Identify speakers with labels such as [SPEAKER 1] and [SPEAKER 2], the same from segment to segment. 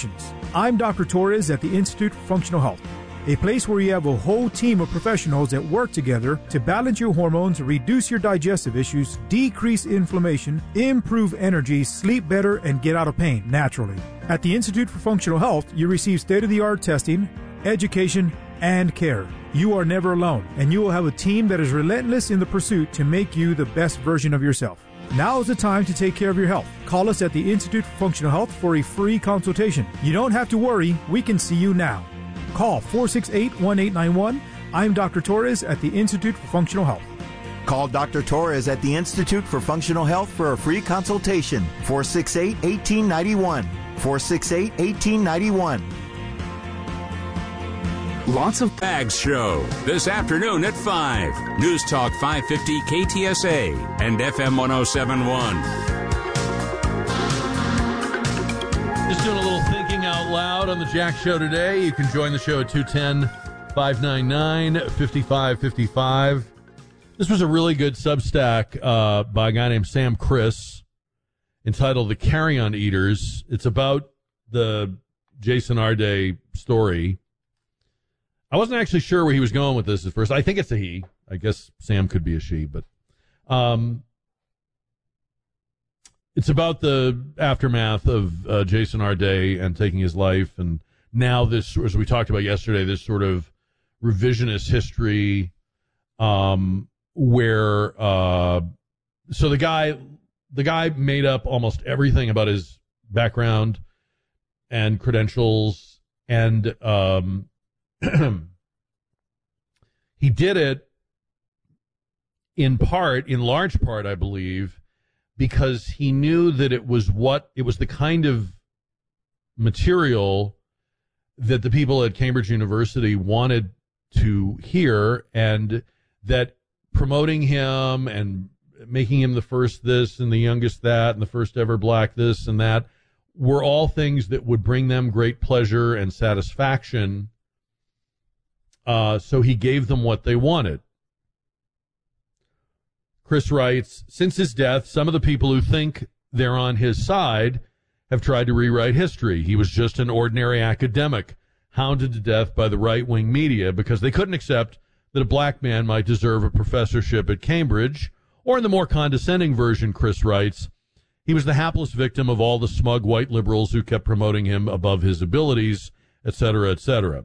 [SPEAKER 1] consultations. I'm Dr. Torres at the Institute for Functional Health, a place where you have a whole team of professionals that work together to balance your hormones, reduce your digestive issues, decrease inflammation, improve energy, sleep better, and get out of pain naturally. At the Institute for Functional Health, you receive state-of-the-art testing, education, and care. You are never alone, and you will have a team that is relentless in the pursuit to make you the best version of yourself. Now is the time to take care of your health. Call us at the Institute for Functional Health for a free consultation. You don't have to worry. We can see you now. Call 468-1891. I'm Dr. Torres at the Institute for Functional Health.
[SPEAKER 2] Call Dr. Torres at the Institute for Functional Health for a free consultation. 468-1891. 468-1891.
[SPEAKER 3] Lots of Bags Show this afternoon at 5. News Talk 550 KTSA and FM 1071.
[SPEAKER 4] Just doing a little thinking out loud on the Jack Show today. You can join the show at 210-599-5555. This was a really good Substack by a guy named Sam Criss entitled The Carrion Eaters. It's about the Jason Arde story. I wasn't actually sure where he was going with this at first. I think it's a he. I guess Sam could be a she, but it's about the aftermath of Jason Arde and taking his life, and now this, as we talked about yesterday, this sort of revisionist history where so the guy made up almost everything about his background and credentials, and he did it in large part, I believe, because he knew that it was the kind of material that the people at Cambridge University wanted to hear, and that promoting him and making him the first this and the youngest that and the first ever black this and that were all things that would bring them great pleasure and satisfaction. So he gave them what they wanted. Chris writes, since his death, some of the people who think they're on his side have tried to rewrite history. He was just an ordinary academic, hounded to death by the right-wing media because they couldn't accept that a black man might deserve a professorship at Cambridge. Or in the more condescending version, Chris writes, he was the hapless victim of all the smug white liberals who kept promoting him above his abilities, etc., etc.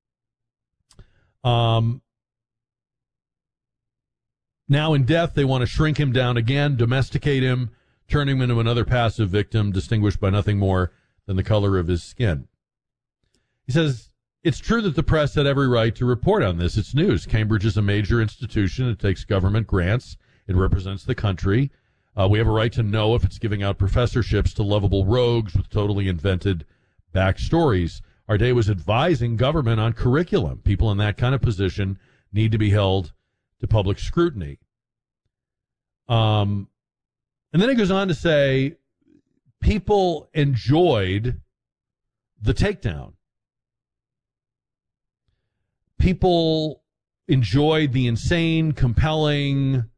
[SPEAKER 4] Now in death, they want to shrink him down again, domesticate him, turn him into another passive victim distinguished by nothing more than the color of his skin. He says, it's true that the press had every right to report on this. It's news. Cambridge is a major institution. It takes government grants. It represents the country. We have a right to know if it's giving out professorships to lovable rogues with totally invented backstories. Arde was advising government on curriculum. People in that kind of position need to be held to public scrutiny. And then it goes on to say people enjoyed the takedown. People enjoyed the insane, compelling,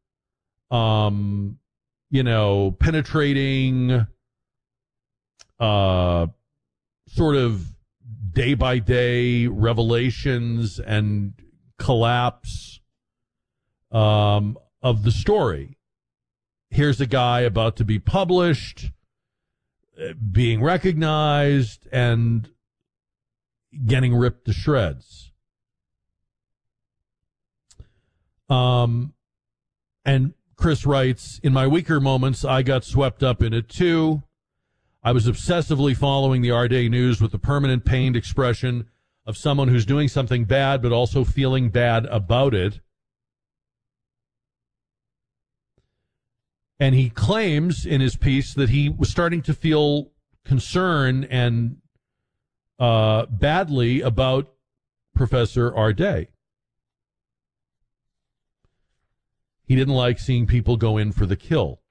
[SPEAKER 4] penetrating, sort of day-by-day revelations and collapse of the story. Here's a guy about to be published, being recognized, and getting ripped to shreds. And Chris writes, in my weaker moments, I got swept up in it too. I was obsessively following the Arde news with the permanent pained expression of someone who's doing something bad but also feeling bad about it. And he claims in his piece that he was starting to feel concern and badly about Professor Arde. He didn't like seeing people go in for the kill.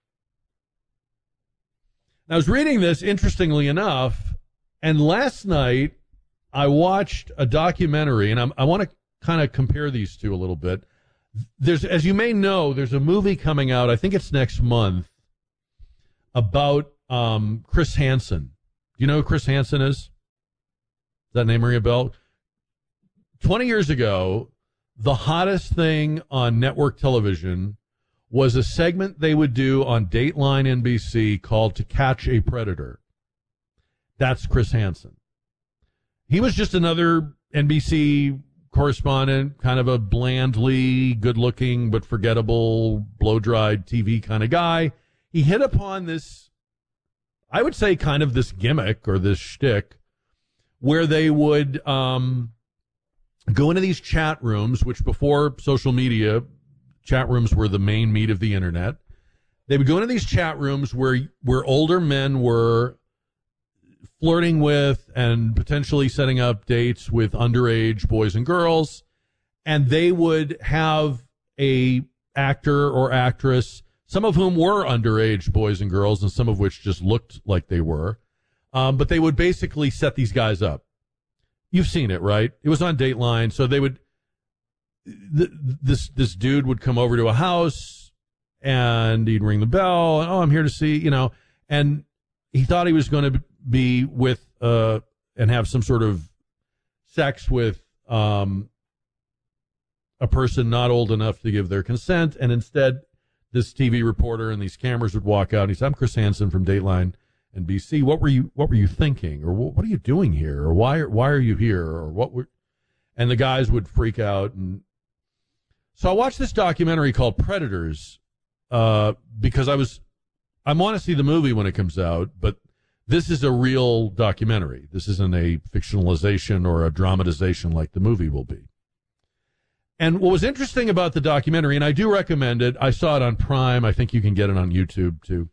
[SPEAKER 4] I was reading this, interestingly enough, and last night I watched a documentary, and I want to kind of compare these two a little bit. There's, as you may know, there's a movie coming out, I think it's next month, about Chris Hansen. Do you know who Chris Hansen is? that name ring a bell? 20 years ago, the hottest thing on network television was a segment they would do on Dateline NBC called To Catch a Predator. That's Chris Hansen. He was just another NBC correspondent, kind of a blandly good-looking but forgettable, blow-dried TV kind of guy. He hit upon this, I would say, kind of this gimmick or this shtick where they would go into these chat rooms, which before social media, chat rooms were the main meat of the internet. They would go into these chat rooms where older men were flirting with and potentially setting up dates with underage boys and girls, and they would have a actor or actress, some of whom were underage boys and girls and some of which just looked like they were, but they would basically set these guys up. You've seen it, right? It was on Dateline. So they would, this dude would come over to a house and he'd ring the bell. And, oh, I'm here to see, and he thought he was going to be with, and have some sort of sex with, a person not old enough to give their consent. And instead, this TV reporter and these cameras would walk out and he said, I'm Chris Hansen from Dateline and BC. What were you thinking? Or what are you doing here? Or why are you here? Or and the guys would freak out. And so I watched this documentary called Predators, because I want to see the movie when it comes out, but this is a real documentary. This isn't a fictionalization or a dramatization like the movie will be. And what was interesting about the documentary, and I do recommend it, I saw it on Prime. I think you can get it on YouTube too.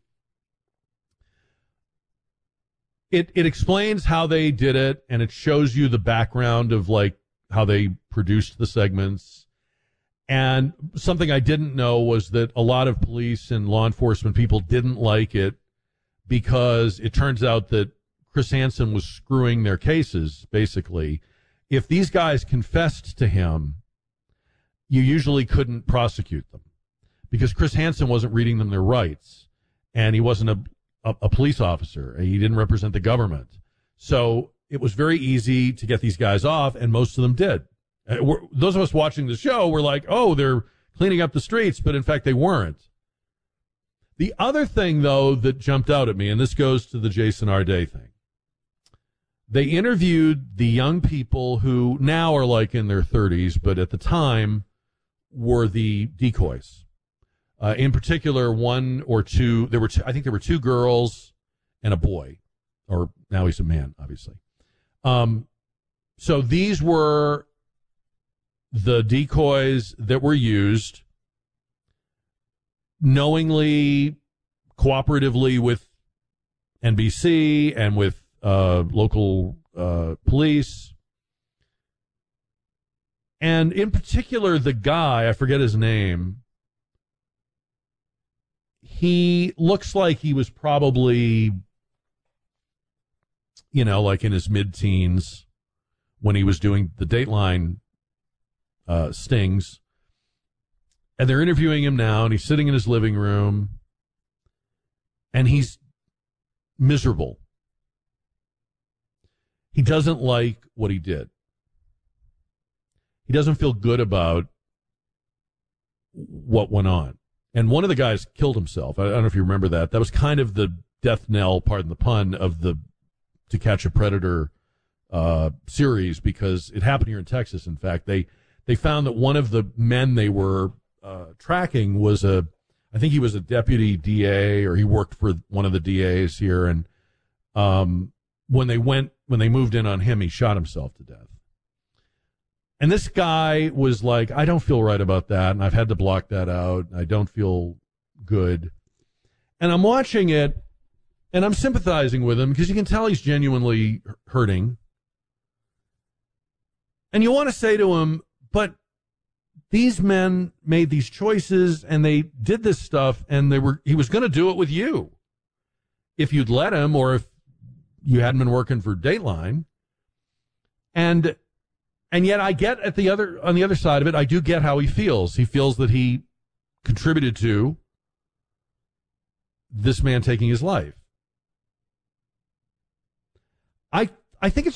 [SPEAKER 4] It explains how they did it, and it shows you the background of like how they produced the segments. And something I didn't know was that a lot of police and law enforcement people didn't like it because it turns out that Chris Hansen was screwing their cases, basically. If these guys confessed to him, you usually couldn't prosecute them because Chris Hansen wasn't reading them their rights, and he wasn't a police officer. He didn't represent the government. So it was very easy to get these guys off, and most of them did. Those of us watching the show were like, oh, they're cleaning up the streets, but in fact they weren't. The other thing, though, that jumped out at me, and this goes to the Jason Arday thing, they interviewed the young people who now are like in their 30s, but at the time were the decoys. In particular, one or two, I think there were two girls and a boy, or now he's a man, obviously. So these were the decoys that were used knowingly, cooperatively with NBC and with local police. And in particular, the guy, I forget his name, he looks like he was probably, like in his mid-teens when he was doing the Dateline stings. And they're interviewing him now, and he's sitting in his living room, and he's miserable. He doesn't like what he did. He doesn't feel good about what went on. And one of the guys killed himself. I don't know if you remember that. That was kind of the death knell, pardon the pun, of the To Catch a Predator series, because it happened here in Texas. In fact, they found that one of the men they were tracking was I think he was a deputy DA, or he worked for one of the DAs here. And when they moved in on him, he shot himself to death. And this guy was like, I don't feel right about that, and I've had to block that out. I don't feel good. And I'm watching it, and I'm sympathizing with him because you can tell he's genuinely hurting. And you want to say to him, but these men made these choices, and they did this stuff, and he was going to do it with you if you'd let him, or if you hadn't been working for Dateline. And yet I get on the other side of it, I do get how he feels. He feels that he contributed to this man taking his life. I think it's